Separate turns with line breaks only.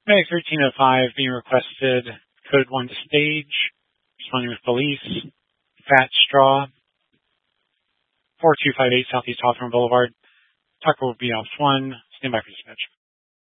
Mag 1305 being requested. Code 1 to stage. Responding with police. Fat Straw. 4258 Southeast Hawthorne Boulevard. Tucker will be off 1. Stand by for dispatch.